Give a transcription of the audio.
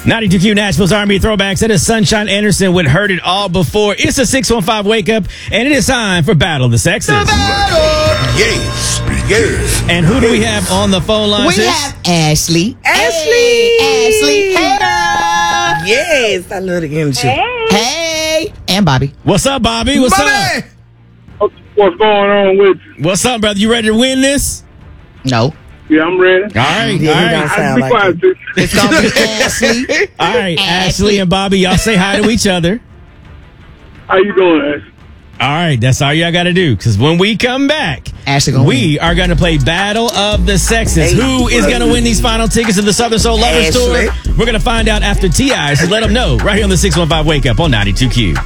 92Q Nashville's R&B Throwbacks. That is Sunshine Anderson with Heard It All Before. It's a 615 wake up, and it is time for Battle of the Sexes. Yes. And who do we have on the phone line? We have Ashley. Ashley. Hey, girl. Yes, I love the energy. Hey. And Bobby. What's up, Bobby? What's up? What's going on with you? What's up, brother? You ready to win this? No. Yeah, I'm ready. All right. Yeah, all he right. don't sound I'll be like quiet, it. too. It's going to be Ashley. All right. Ashley and Bobby, y'all say hi to each other. How you doing, Ash? All right. That's all y'all got to do. Because when we come back, Ashley gonna we are going to play Battle of the Sexes. Hey. Who is going to win these final tickets to the Southern Soul Lovers Ashley. Tour? We're going to find out after T.I. So let them know right here on the 615 Wake Up on 92Q.